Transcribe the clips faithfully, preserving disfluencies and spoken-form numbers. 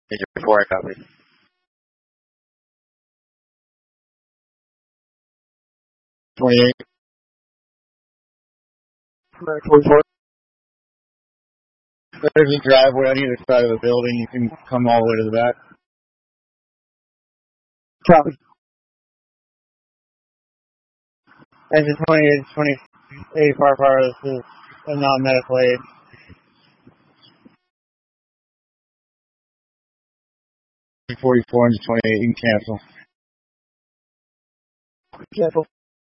Engine four, I copy. twenty-eight. forty-four. There's a driveway on either side of the building. You can come all the way to the back. Copy. Engine twenty-eight, twenty, eighty-four power. This is a non-medical aid. forty-four into twenty-eight, you can cancel. Cancel.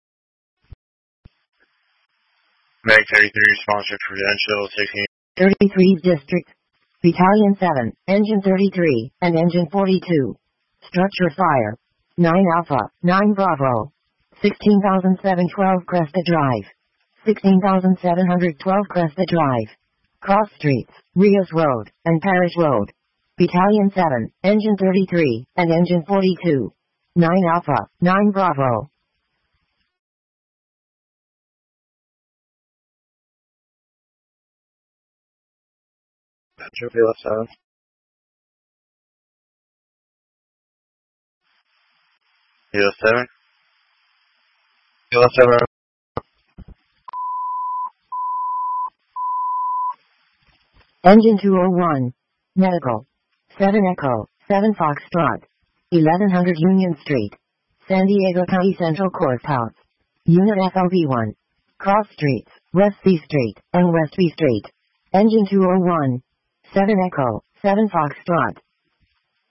Meg thirty-three, sponsor Prudential, sixteen. thirty-three District. Battalion seven, Engine thirty-three, and Engine forty-two. Structure fire. nine Alpha, nine Bravo. sixteen thousand seven hundred twelve Cresta Drive. sixteen thousand seven hundred twelve Cresta Drive. Cross Streets, Rios Road, and Parish Road. Battalion seven, Engine thirty-three, and Engine forty-two. nine Alpha, nine Bravo. Metro P L seven. P L seven. P L seven. Engine two oh one. Medical. seven Echo, seven Foxtrot. eleven hundred Union Street. San Diego County Central Courthouse. Unit F L B one. Cross Streets, West C Street, and West B Street. Engine two oh one. seven Echo, seven Foxtrot.